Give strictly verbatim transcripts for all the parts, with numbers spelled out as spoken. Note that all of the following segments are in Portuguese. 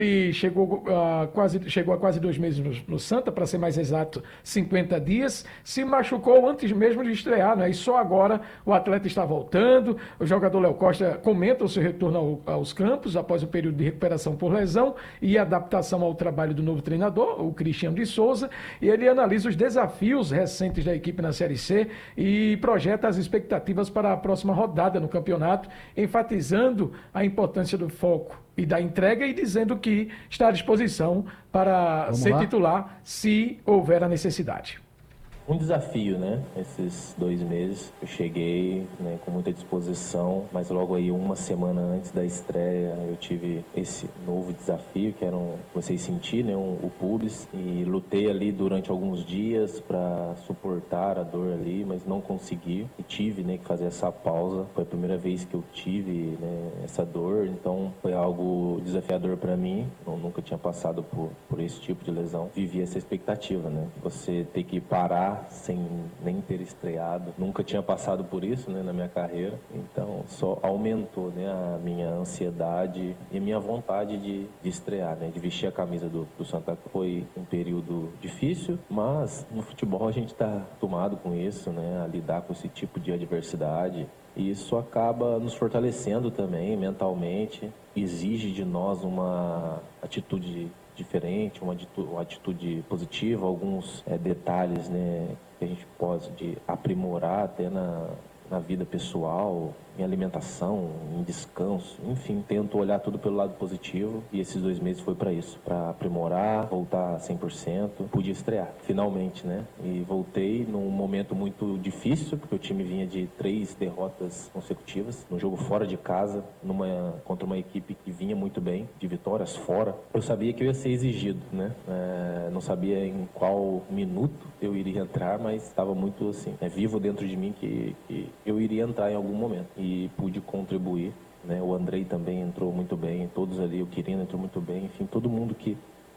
E chegou a quase, chegou a quase dois meses no, no Santa, para ser mais exato, cinquenta dias. Se machucou antes mesmo de estrear, né? E só agora o atleta está voltando. O jogador Léo Costa comenta o seu retorno ao, aos campos após o período de recuperação por lesão e adaptação ao trabalho do novo treinador, o Cristiano de Souza. E ele analisa os desafios recentes da equipe na Série C e projeta as expectativas para a próxima rodada no campeonato, enfatizando a importância do foco e da entrega e dizendo que está à disposição para Vamos ser lá? titular se houver a necessidade. Um desafio, né? Esses dois meses eu cheguei, né, com muita disposição, mas logo aí uma semana antes da estreia eu tive esse novo desafio, que era um, vocês sentir, né, um, o pubis, e lutei ali durante alguns dias para suportar a dor ali, mas não consegui e tive, né, que fazer essa pausa. Foi a primeira vez que eu tive, né, essa dor, então foi algo desafiador para mim. Eu nunca tinha passado por, por esse tipo de lesão. Vivi essa expectativa, né? Você ter que parar sem nem ter estreado. Nunca tinha passado por isso, né, na minha carreira. Então, só aumentou, né, a minha ansiedade e a minha vontade de, de estrear, né, de vestir a camisa do, do Santa Cruz. Foi um período difícil, mas no futebol a gente está acostumado com isso, né, a lidar com esse tipo de adversidade. E isso acaba nos fortalecendo também mentalmente, exige de nós uma atitude diferente, uma atitude, uma atitude positiva, alguns é, detalhes, né, que a gente pode aprimorar até na, na vida pessoal, em alimentação, em descanso, enfim, tento olhar tudo pelo lado positivo e esses dois meses foi para isso, para aprimorar, voltar cem por cento, pude estrear, finalmente, né, e voltei num momento muito difícil, porque o time vinha de três derrotas consecutivas, num jogo fora de casa, numa, contra uma equipe que vinha muito bem, de vitórias fora. Eu sabia que eu ia ser exigido, né, é, não sabia em qual minuto eu iria entrar, mas estava muito assim, é vivo dentro de mim que, que eu iria entrar em algum momento. E pude contribuir, né? O Andrei também entrou muito bem, todos ali, o Quirino entrou muito bem, enfim, todo mundo que,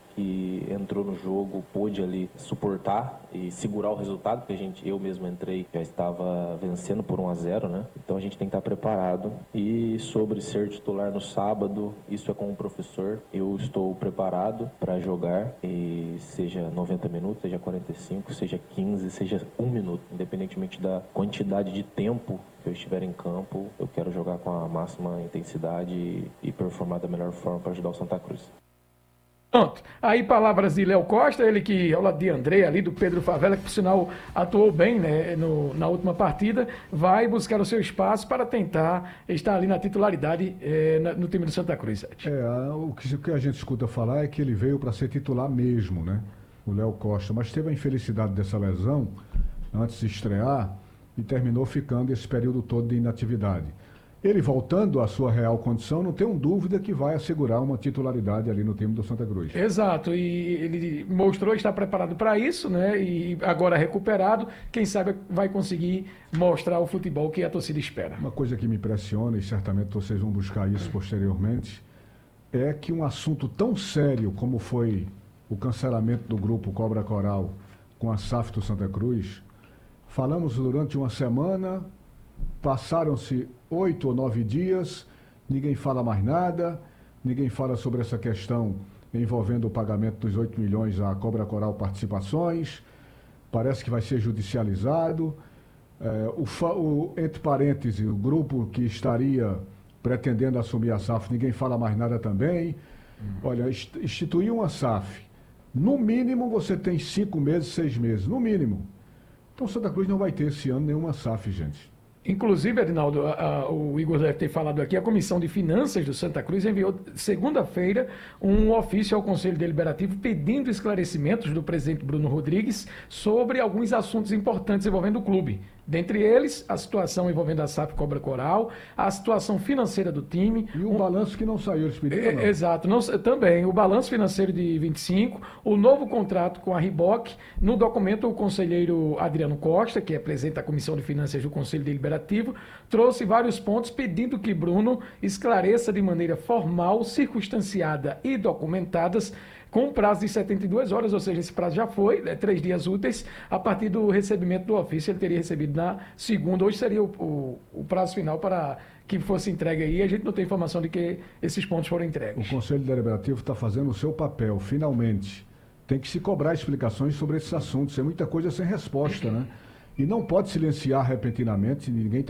que entrou no jogo pôde ali suportar e segurar o resultado, porque a gente, eu mesmo entrei, já estava vencendo por um a zero, né? Então a gente tem que estar preparado. E sobre ser titular no sábado, isso é com o professor, eu estou preparado para jogar, e seja noventa minutos, seja quarenta e cinco, seja quinze, seja um minuto, independentemente da quantidade de tempo que eu estiver em campo, eu quero jogar com a máxima intensidade e, e performar da melhor forma para ajudar o Santa Cruz. Pronto. Aí palavras de Léo Costa, ele que ao lado de André, ali do Pedro Favela, que por sinal atuou bem, né, no, na última partida, vai buscar o seu espaço para tentar estar ali na titularidade é, na, no time do Santa Cruz. É, o que, o que a gente escuta falar é que ele veio para ser titular mesmo, né? O Léo Costa, mas teve a infelicidade dessa lesão antes de estrear e terminou ficando esse período todo de inatividade. Ele voltando à sua real condição, não tenho dúvida que vai assegurar uma titularidade ali no time do Santa Cruz. Exato, e ele mostrou estar preparado para isso, né? E agora recuperado, quem sabe vai conseguir mostrar o futebol que a torcida espera. Uma coisa que me impressiona, e certamente vocês vão buscar isso posteriormente, é que um assunto tão sério como foi o cancelamento do grupo Cobra Coral com a S A F do Santa Cruz, falamos durante uma semana, passaram-se oito ou nove dias, ninguém fala mais nada, ninguém fala sobre essa questão envolvendo o pagamento dos oito milhões à Cobra Coral Participações, parece que vai ser judicializado. É, o, o, entre parênteses, o grupo que estaria pretendendo assumir a S A F, ninguém fala mais nada também. Olha, instituir uma S A F, no mínimo você tem cinco meses, seis meses, no mínimo. Então Santa Cruz não vai ter esse ano nenhuma S A F, gente. Inclusive, Adinaldo, a, a, o Igor deve ter falado aqui, a Comissão de Finanças do Santa Cruz enviou segunda-feira um ofício ao Conselho Deliberativo pedindo esclarecimentos do presidente Bruno Rodrigues sobre alguns assuntos importantes envolvendo o clube. Dentre eles, a situação envolvendo a S A F Cobra Coral, a situação financeira do time. E o um... balanço que não saiu, eles pediram, não? Exato, não, também o balanço financeiro de vinte e cinco, o novo contrato com a Riboc. No documento, o conselheiro Adriano Costa, que é presidente da Comissão de Finanças do Conselho Deliberativo, trouxe vários pontos pedindo que Bruno esclareça de maneira formal, circunstanciada e documentadas, com um prazo de setenta e duas horas, ou seja, esse prazo já foi, né, três dias úteis, a partir do recebimento do ofício, ele teria recebido na segunda, hoje seria o, o, o prazo final para que fosse entregue aí. A gente não tem informação de que esses pontos foram entregues. O Conselho Deliberativo está fazendo o seu papel, finalmente. Tem que se cobrar explicações sobre esses assuntos. É muita coisa sem resposta, né? E não pode silenciar repentinamente, ninguém está